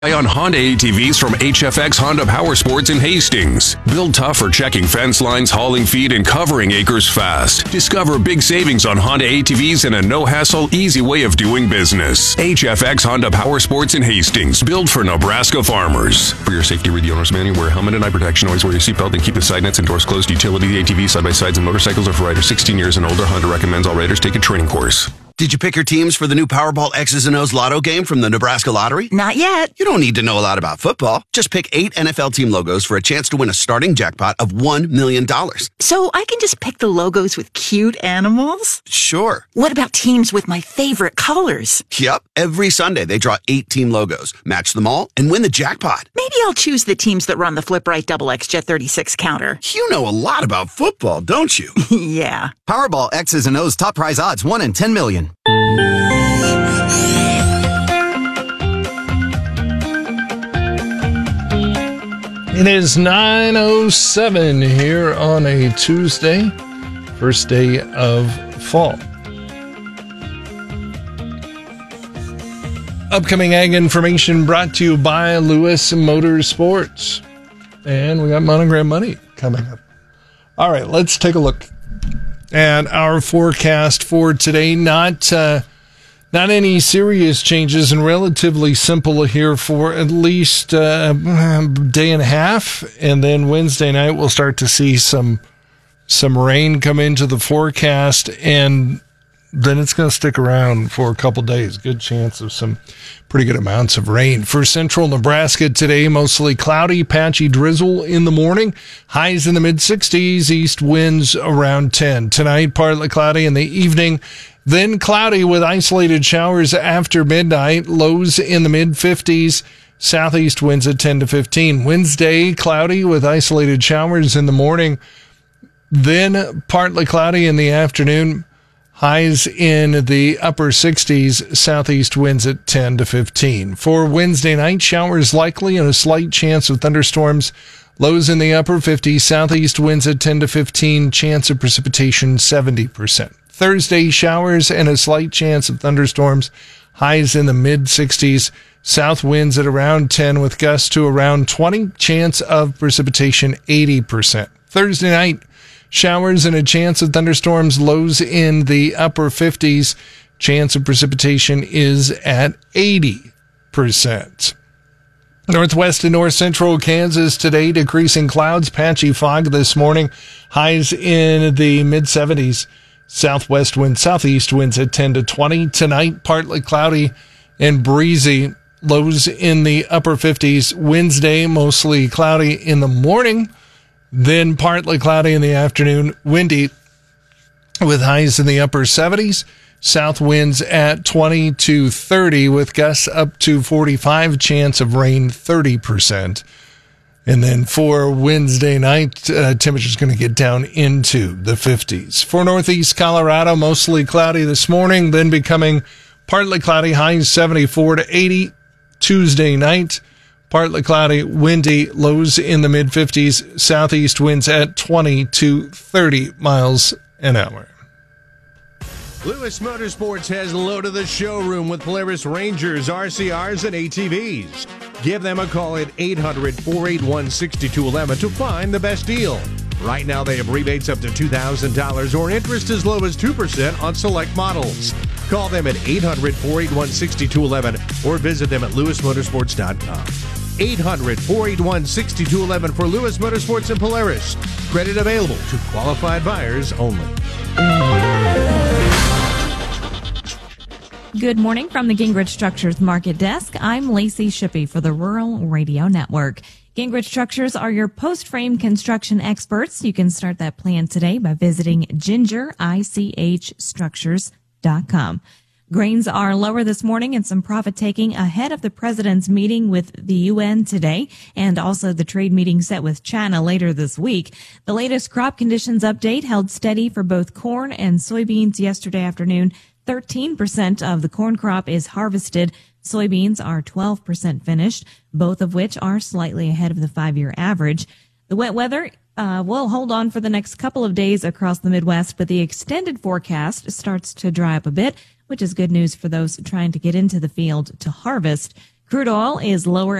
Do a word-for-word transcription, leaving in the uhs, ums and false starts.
On Honda A T Vs from H F X Honda Power Sports in Hastings. Built tough for checking fence lines, hauling feed, and covering acres fast. Discover big savings on Honda A T Vs and a no-hassle, easy way of doing business. H F X Honda Power Sports in Hastings. Built for Nebraska farmers. For your safety, read the owner's manual. Wear a helmet and eye protection. Always wear your seatbelt and keep the side nets and doors closed. Utility A T V, side-by-sides, and motorcycles are for riders sixteen years and older. Honda recommends all riders take a training course. Did you pick your teams for the new Powerball X's and O's Lotto game from the Nebraska Lottery? Not yet. You don't need to know a lot about football. Just pick eight N F L team logos for a chance to win a starting jackpot of one million dollars. So I can just pick the logos with cute animals? Sure. What about teams with my favorite colors? Yep. Every Sunday, they draw eight team logos, match them all, and win the jackpot. Maybe I'll choose the teams that run the Flip Right Double X Jet thirty-six counter. You know a lot about football, don't you? Yeah. Powerball X's and O's top prize odds, one in ten million. It is nine oh seven here on a Tuesday, first day of fall. Upcoming ag information brought to you by Lewis Motorsports. And we got Monogram Money coming up. All right, let's take a look at our forecast for today. Not uh, not any serious changes and relatively simple here for at least uh, a day and a half. And then Wednesday night, we'll start to see some some rain come into the forecast. And then it's going to stick around for a couple days. Good chance of some pretty good amounts of rain. For central Nebraska today, mostly cloudy, patchy drizzle in the morning. Highs in the mid-sixties, east winds around ten. Tonight, partly cloudy in the evening. Then cloudy with isolated showers after midnight. Lows in the mid-fifties. Southeast winds at ten to fifteen. Wednesday, cloudy with isolated showers in the morning. Then partly cloudy in the afternoon. Highs in the upper sixties, southeast winds at ten to fifteen. For Wednesday night, showers likely and a slight chance of thunderstorms. Lows in the upper fifties, southeast winds at ten to fifteen, chance of precipitation seventy percent. Thursday, showers and a slight chance of thunderstorms. Highs in the mid-sixties, south winds at around ten with gusts to around twenty, chance of precipitation eighty percent. Thursday night, showers and a chance of thunderstorms, lows in the upper fifties. Chance of precipitation is at eighty percent. Northwest and north central Kansas today, decreasing clouds, patchy fog this morning. Highs in the mid-seventies. Southwest winds, southeast winds at ten to twenty. Tonight, partly cloudy and breezy. Lows in the upper fifties. Wednesday, mostly cloudy in the morning. Then partly cloudy in the afternoon, windy with highs in the upper seventies, south winds at twenty to thirty with gusts up to forty-five, chance of rain thirty percent. And then for Wednesday night, uh, temperature's going to get down into the fifties. For northeast Colorado, mostly cloudy this morning, then becoming partly cloudy, highs seventy-four to eighty. Tuesday night, partly cloudy, windy, lows in the mid-fifties, southeast winds at twenty to thirty miles an hour. Lewis Motorsports has loaded the showroom with Polaris Rangers, R C Rs, and A T Vs. Give them a call at eight hundred, four eight one, six two one one to find the best deal. Right now, they have rebates up to two thousand dollars or interest as low as two percent on select models. Call them at eight hundred, four eight one, six two one one or visit them at lewis motorsports dot com. eight hundred, four eight one, six two one one for Lewis Motorsports and Polaris. Credit available to qualified buyers only. Good morning from the Gingrich Structures Market Desk. I'm Lacey Shippey for the Rural Radio Network. Gingrich Structures are your post-frame construction experts. You can start that plan today by visiting ginger ich structures dot com. Grains are lower this morning and some profit taking ahead of the president's meeting with the U N today and also the trade meeting set with China later this week. The latest crop conditions update held steady for both corn and soybeans yesterday afternoon. thirteen percent of the corn crop is harvested. Soybeans are twelve percent finished, both of which are slightly ahead of the five-year average. The wet weather uh, will hold on for the next couple of days across the Midwest, but the extended forecast starts to dry up a bit, which is good news for those trying to get into the field to harvest. Crude oil is lower